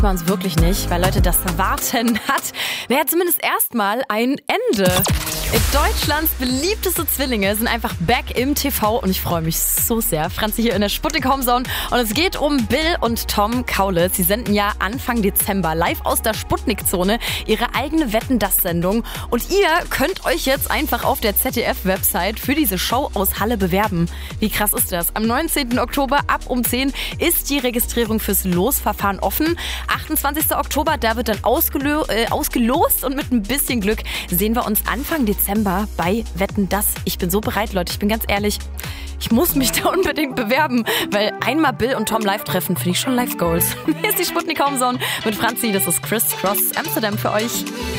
bei uns wirklich nicht, weil Leute, das Warten hat, zumindest erstmal ein Ende. Deutschlands beliebteste Zwillinge sind einfach back im TV und ich freue mich so sehr. Franzi hier in der Sputnik Homezone und es geht um Bill und Tom Kaulitz. Sie senden ja Anfang Dezember live aus der Sputnik-Zone ihre eigene Wetten-dass-Sendung und ihr könnt euch jetzt einfach auf der ZDF-Website für diese Show aus Halle bewerben. Wie krass ist das? Am 19. Oktober ab um 10 ist die Registrierung fürs Losverfahren offen. 28. Oktober, da wird dann ausgelost und mit ein bisschen Glück sehen wir uns Anfang Dezember bei Wetten, dass. Ich bin so bereit, Leute. Ich bin ganz ehrlich, ich muss mich da unbedingt bewerben, weil einmal Bill und Tom live treffen, finde ich schon Life Goals. Hier ist die Sputnik Homezone mit Franzi. Das ist Criss Cross Amsterdam für euch.